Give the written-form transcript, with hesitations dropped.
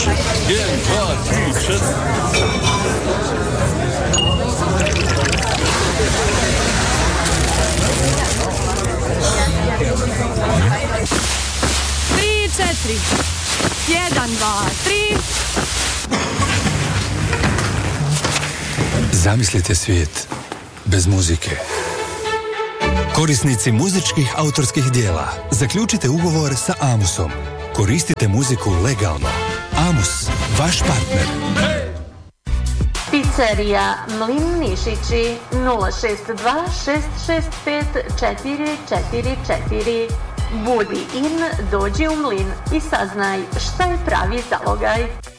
1, 2, 3, 4. Tri, četiri. 1, 2, 3. Zamislite svijet bez muzike. Korisnici muzičkih autorskih dijela, zaključite ugovor sa Amusom. Koristite muziku legalno. Amus, vaš partner. Pizzerija Mlin Nišići 062 665 444. Budi in, dođi u Mlin i saznaj šta je pravi zalogaj.